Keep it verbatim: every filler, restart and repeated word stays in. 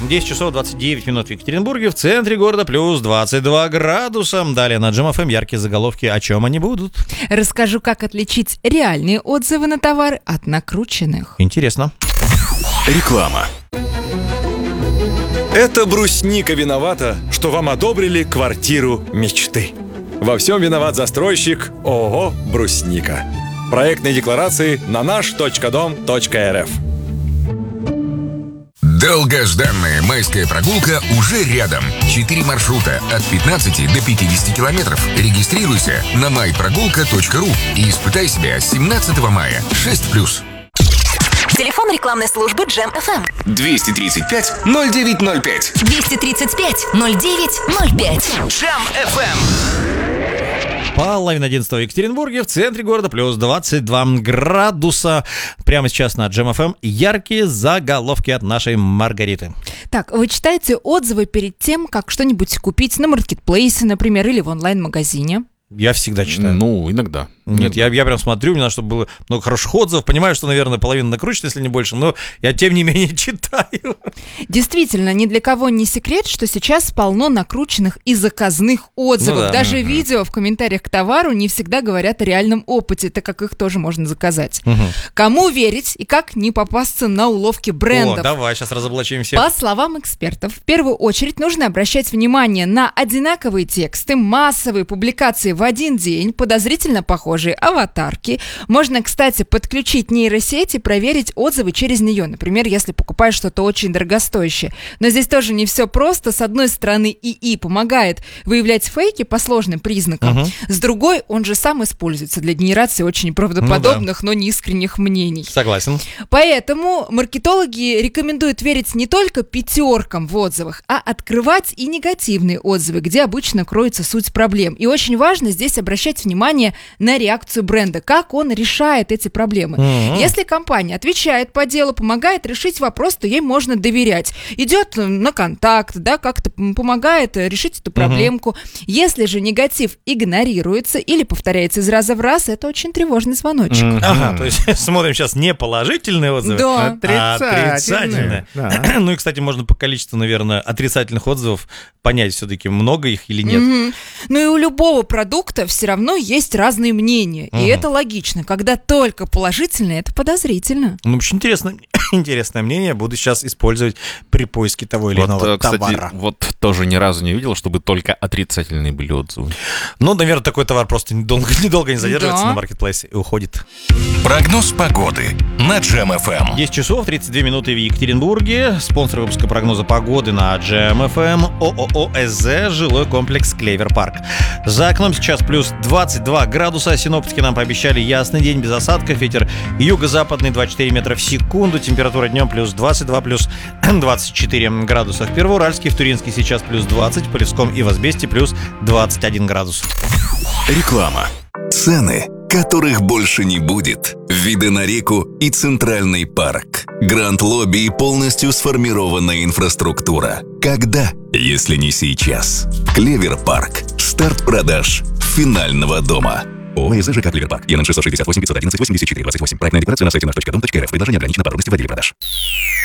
десять часов двадцать девять минут в Екатеринбурге, в центре города плюс двадцать два градуса. Далее на Джем эф эм яркие заголовки. О чем они будут? Расскажу, как отличить реальные отзывы на товар от накрученных. Интересно. Реклама. Это брусника виновата, что вам одобрили квартиру мечты. Во всем виноват застройщик ООО «Брусника». Проектные декларации на наш точка дом точка эр эф. Долгожданная майская прогулка уже рядом. Четыре маршрута от пятнадцати до пятидесяти километров. Регистрируйся на май прогулка точка ру и испытай себя с семнадцатого мая. шесть плюс. Телефон рекламной службы Джем эф эм. двести тридцать пять ноль девять ноль пять. двести тридцать пять ноль девять ноль пять. Джем эф эм. Половина одиннадцатого в Екатеринбурге, в центре города плюс двадцать два градуса. Прямо сейчас на Джем эф эм яркие заголовки от нашей Маргариты. Так, вы читаете отзывы перед тем, как что-нибудь купить на маркетплейсе, например, или в онлайн-магазине? Я всегда читаю. Ну, иногда. Нет, я, я прям смотрю, мне надо, чтобы было много хороших отзывов. Понимаю, что, наверное, половина накручена, если не больше, но я, тем не менее, читаю. Действительно, ни для кого не секрет, что сейчас полно накрученных и заказных отзывов. Ну да. Даже Угу. видео в комментариях к товару не всегда говорят о реальном опыте, так как их тоже можно заказать. Угу. Кому верить и как не попасться на уловки брендов? О, давай, сейчас разоблачим всех. По словам экспертов, в первую очередь нужно обращать внимание на одинаковые тексты, массовые публикации в один день, подозрительно похожие аватарки. Можно, кстати, подключить нейросеть и проверить отзывы через нее. Например, если покупаешь что-то очень дорогостоящее. Но здесь тоже не все просто. С одной стороны, ИИ помогает выявлять фейки по сложным признакам. Угу. С другой, он же сам используется для генерации очень правдоподобных, ну, да. но неискренних мнений. Согласен. Поэтому маркетологи рекомендуют верить не только пятеркам в отзывах, а открывать и негативные отзывы, где обычно кроется суть проблем. И очень важно здесь обращать внимание на реакцию бренда, как он решает эти проблемы. Mm-hmm. Если компания отвечает по делу, помогает решить вопрос, то ей можно доверять. Идет на контакт, да, как-то помогает решить эту проблемку. Mm-hmm. Если же негатив игнорируется или повторяется из раза в раз, это очень тревожный звоночек. Mm-hmm. Ага, то есть смотрим сейчас не положительные отзывы, да. а отрицательные. Да. Ну и, кстати, можно по количеству, наверное, отрицательных отзывов понять, все-таки много их или нет. Mm-hmm. Ну и у любого продукта все равно есть разные мнения. Mm-hmm. И это логично. Когда только положительное, это подозрительно. Ну, очень интересно, интересное мнение. Буду сейчас использовать при поиске того или вот, иного кстати, товара. Вот тоже ни разу не видел, чтобы только отрицательные были отзывы. Ну, наверное, такой товар просто недолго, недолго не задерживается да. на маркетплейсе и уходит. Прогноз погоды на Джем эф эм. десять часов тридцать две минуты в Екатеринбурге. Спонсор выпуска прогноза погоды на Джем эф эм ООО СЗ жилой комплекс Клевер Парк. За окном сейчас плюс двадцать два градуса. Синоптики нам пообещали ясный день без осадков. Ветер юго-западный двадцать четыре метра в секунду. Температура днем плюс двадцать два, плюс двадцать четыре градуса. В Первоуральске, в Туринске сейчас плюс двадцать. В Полевском и в Азбесте плюс двадцать один градус. Реклама. Цены, которых больше не будет. Виды на реку и Центральный парк. Гранд-лобби и полностью сформированная инфраструктура. Когда, если не сейчас? Клевер Парк. Старт продаж финального дома. ООО ЖК Клевер Парк. ЕН шестьсот шестьдесят восемь пятьсот одиннадцать восемьдесят четыре двадцать восемь. Проектная декларация на сайте наш точка дом точка эр эф. Предложение ограничено по трудности в отделе продаж.